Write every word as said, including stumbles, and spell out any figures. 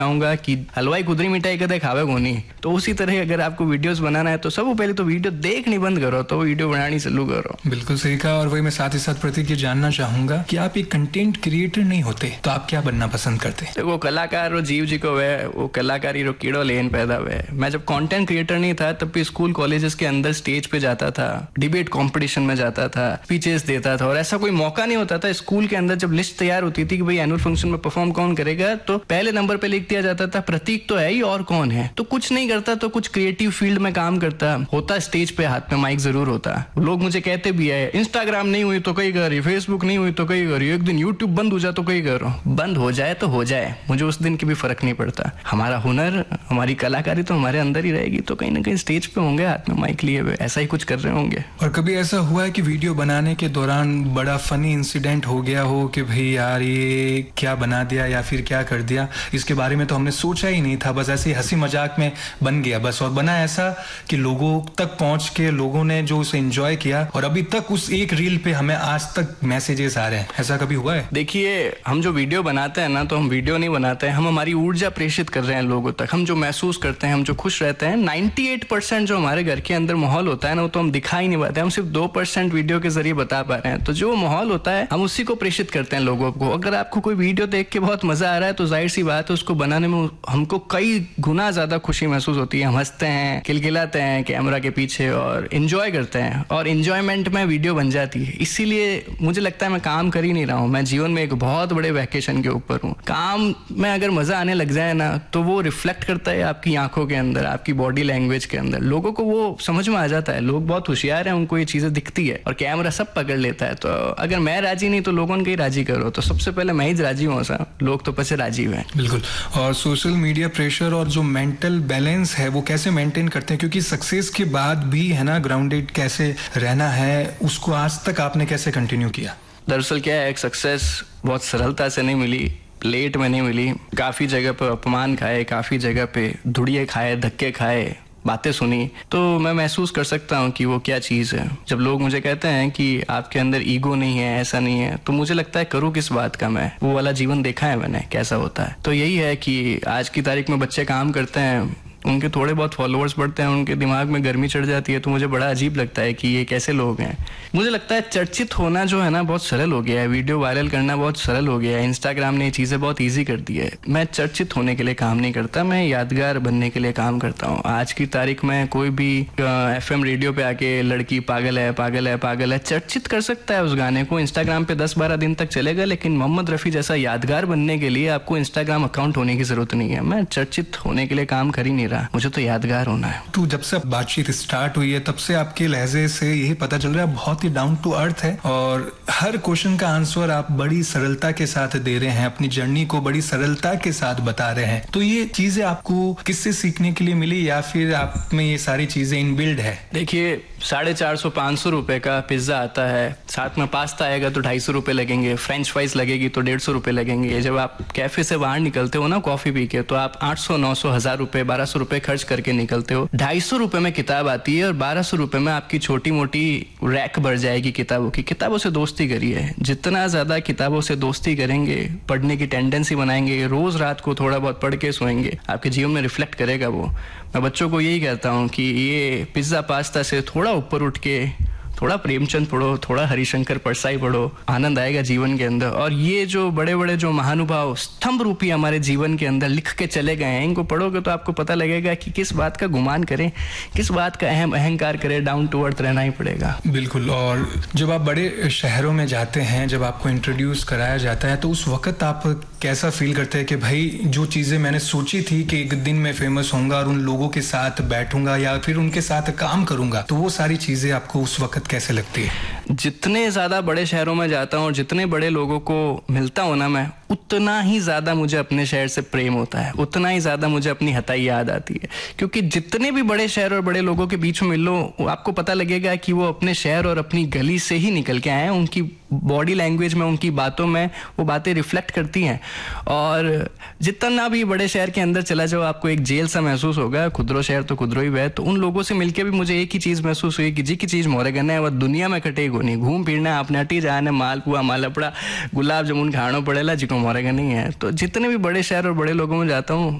चाहूंगा कि हलवाई कुदरी मिठाई कदे खावे कोनी। तो उसी तरह अगर आपको वीडियोस बनाना है तो सब पहले तो वीडियो देखनी बंद करो, तो वीडियो बनानी चालू करो। बिल्कुल सही कहा। और वही मैं साथ ही साथ प्रतीक ये जानना चाहूंगा कि आप एक कंटेंट क्रिएटर नहीं होते तो आप क्या बनना पसंद करते? देखो कलाकार रो जीव जी को वे वो कलाकारी रो कीड़ो लेन पैदा हुए। मैं जब कंटेंट क्रिएटर नहीं था तब भी स्कूल कॉलेजेस के अंदर स्टेज पे जाता था, डिबेट कंपटीशन में जाता था, स्पीचेस देता था, और ऐसा कोई मौका नहीं होता था स्कूल के अंदर जब लिस्ट तैयार होती थी कि भाई एनुअल फंक्शन में परफॉर्म कौन करेगा, तो पहले नंबर पे लिख दिया जाता था प्रतीक तो है ही और कौन है। तो कुछ नहीं करता तो कुछ क्रिएटिव फील्ड में काम करता होता, स्टेज पे हाथ में माइक जरूर होता। लोग मुझे कहते भी है इंस्टाग्राम नहीं हुई तो कहीं करी, फेसबुक नहीं हुई तो कहीं करी, एक दिन यूट्यूब बंद हो जाए तो कहीं करो। बंद हो जाए तो हो जाए, मुझे उस दिन की भी फर्क नहीं पड़ता। हमारा हुनर, हमारी कलाकारी तो हमारे अंदर ही रहेगी, तो कहीं ना कहीं स्टेज पे होंगे हाथ में माइक लिए हुए, ऐसा ही कुछ कर रहे होंगे। और कभी ऐसा हुआ है कि वीडियो बनाने के दौरान बड़ा फनी इंसिडेंट हो गया हो कि भाई यार ये क्या बना दिया या फिर क्या कर दिया, इसके बारे में तो हमने सोचा ही नहीं था, बस ऐसे ही हंसी मजाक में बन गया बस, और बना ऐसा कि लोगों तक पहुंच के लोगों ने जो उसे एंजॉय किया और अभी तक उस एक रील पे हमें आज तक मैसेजेस आ रहे हैं, ऐसा कभी हुआ है? देखिए हम जो वीडियो बनाते हैं ना, तो हम वीडियो नहीं बनाते हैं, हम हमारी ऊर्जा प्रेषित कर रहे हैं लोगों तक। हम जो महसूस करते हैं, हम जो खुश रहते हैं, अट्ठानवे परसेंट जो हमारे घर के अंदर माहौल होता है ना, वो तो हम दिखा ही नहीं पाते, हम सिर्फ दो परसेंट वीडियो के जरिए बता पा रहे हैं। तो जो माहौल होता है हम उसी को प्रेषित करते हैं लोगों को। अगर आपको कोई वीडियो देख के बहुत मजा आ रहा है तो जाहिर सी बात है उसको बनाने में हमको कई गुना ज्यादा खुशी महसूस होती है। हम हंसते हैं, किलकिलाते हैं कैमरा के पीछे और एंजॉय करते हैं, और एंजॉयमेंट में वीडियो बन जाती है। इसीलिए मुझे लगता है मैं काम कर ही नहीं रहा हूँ, मैं जीवन में एक बहुत बड़े वैकेशन के ऊपर हूँ। काम में अगर मजा आने लग जाए ना तो वो रिफ्लेक्ट करता है आपकी आंखों के अंदर, आपकी बॉडी लैंग्वेज के अंदर, लोगों को वो समझ में आ जाता है। लोग बहुत होशियार हैं, उनको ये चीजें दिखती है और कैमरा सब पकड़ लेता है। तो अगर मैं राजी नहीं तो लोगों को ही राजी करो, तो सबसे पहले मैं ही राजी हूँ, लोग तो पीछे राजी हुए। बिल्कुल। और सोशल मीडिया प्रेशर और जो मेंटल बैलेंस है वो कैसे मेंटेन करते हैं, क्योंकि सक्सेस के बाद भी है ना ग्राउंडेड कैसे रहना है, उसको आज तक आपने कैसे कंटिन्यू किया? दरअसल क्या है, एक सक्सेस बहुत सरलता से नहीं मिली, लेट में नहीं मिली। काफी जगह पे अपमान खाए, काफी जगह पे धुड़िए खाए, धक्के खाए, बातें सुनी, तो मैं महसूस कर सकता हूँ कि वो क्या चीज़ है। जब लोग मुझे कहते हैं कि आपके अंदर ईगो नहीं है, ऐसा नहीं है, तो मुझे लगता है करूँ किस बात का मैं, वो वाला जीवन देखा है मैंने कैसा होता है। तो यही है कि आज की तारीख में बच्चे काम करते हैं, उनके थोड़े बहुत फॉलोअर्स बढ़ते हैं, उनके दिमाग में गर्मी चढ़ जाती है, तो मुझे बड़ा अजीब लगता है कि ये कैसे लोग हैं। मुझे लगता है चर्चित होना जो है ना बहुत सरल हो गया है, वीडियो वायरल करना बहुत सरल हो गया है, इंस्टाग्राम ने ये चीज़ें बहुत ईजी कर दी है। मैं चर्चित होने के लिए काम नहीं करता, मैं यादगार बनने के लिए काम करता हूँ। आज की तारीख में कोई भी एफ एम रेडियो पे आके लड़की पागल है पागल है पागल है चर्चित कर सकता है उस गाने को, इंस्टाग्राम पे दस बारह दिन तक चलेगा, लेकिन मोहम्मद रफ़ी जैसा यादगार बनने के लिए आपको इंस्टाग्राम अकाउंट होने की जरूरत नहीं है। मैं चर्चित होने के लिए काम कर ही नहीं, मुझे तो यादगार होना है। तो जब से बातचीत स्टार्ट हुई है तब से आपके लहजे से यही पता चल रहा है बहुत ही डाउन टू अर्थ है, और हर क्वेश्चन का आंसर आप बड़ी सरलता के साथ दे रहे हैं, अपनी जर्नी को बड़ी सरलता के साथ बता रहे हैं। तो ये चीजें आपको किससे सीखने के लिए मिली, या फिर आप में ये सारी चीजें इनबिल्ड है? देखिए साढ़े चार सौ पाँच सौ रुपए का पिज्जा आता है, साथ में पास्ता आएगा तो ढाई सौ रुपए लगेंगे, फ्रेंच फ्राइज लगेगी तो डेढ़ सौ रुपए लगेंगे। जब आप कैफे से बाहर निकलते हो ना कॉफी पी के, तो आप आठ सौ नौ सौ हजार रुपए बारह सौ रुपए खर्च करके निकलते हो। ढाई सौ रुपए में किताब आती है और बारह सौ रुपए में आपकी छोटी मोटी रैक भर जाएगी किताबों की। किताबों से दोस्ती करिए, जितना ज्यादा किताबों से दोस्ती करेंगे, पढ़ने की टेंडेंसी बनाएंगे, रोज रात को थोड़ा बहुत पढ़ के सोएंगे, आपके जीवन में रिफ्लेक्ट करेगा वो। मैं बच्चों को यही कहता हूँ कि ये पिज्जा पास्ता से थोड़ा ऊपर उठ के थोड़ा प्रेमचंद पढ़ो, थोड़ा हरिशंकर परसाई पढ़ो, आनंद आएगा जीवन के अंदर। और ये जो बड़े बड़े जो महानुभाव स्तंभ रूपी हमारे जीवन के अंदर लिख के चले गए हैं, इनको पढ़ोगे तो आपको पता लगेगा कि किस बात का गुमान करें, किस बात का अहम अहंकार करें, डाउन टू अर्थ रहना ही पड़ेगा। बिल्कुल। और जब आप बड़े शहरों में जाते हैं, जब आपको इंट्रोड्यूस कराया जाता है, तो उस वक्त आप कैसा फील करते हैं कि भाई जो चीज़ें मैंने सोची थी कि एक दिन मैं फेमस होऊंगा और उन लोगों के साथ बैठूंगा या फिर उनके साथ काम करूंगा, तो वो सारी चीज़ें आपको उस वक्त कैसे लगती है? जितने ज़्यादा बड़े शहरों में जाता हूँ और जितने बड़े लोगों को मिलता हूँ ना मैं, उतना ही ज़्यादा मुझे अपने शहर से प्रेम होता है, उतना ही ज़्यादा मुझे अपनी हताई याद आती है। क्योंकि जितने भी बड़े शहर और बड़े लोगों के बीच में मिल लो, आपको पता लगेगा कि वो अपने शहर और अपनी गली से ही निकल के आए हैं, उनकी बॉडी लैंग्वेज में, उनकी बातों में वो बातें रिफ्लेक्ट करती हैं। और जितना भी बड़े शहर के अंदर चला जाओ आपको एक जेल सा महसूस होगा, खुदरो शहर तो खुदरो ही वह। तो उन लोगों से मिलकर भी मुझे एक ही चीज़ महसूस हुई कि जी की चीज़ मोरे गने है वह दुनिया में कटे नहीं, घूम फिरना आपने हटी जाने, मालपुआ मालपड़ा गुलाब जामुन खाना पड़ेला जिको मोरे गनी है। तो जितने भी बड़े शहर और बड़े लोगों में जाता हूँ